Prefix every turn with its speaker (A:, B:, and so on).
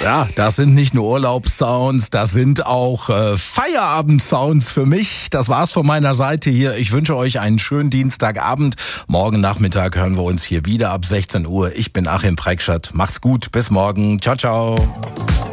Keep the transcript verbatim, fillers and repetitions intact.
A: Ja, das sind nicht nur Urlaubssounds, das sind auch äh, Feierabendsounds für mich. Das war's von meiner Seite hier. Ich wünsche euch einen schönen Dienstagabend. Morgen Nachmittag hören wir uns hier wieder ab sechzehn Uhr. Ich bin Achim Preikschat. Macht's gut. Bis morgen. Ciao, ciao.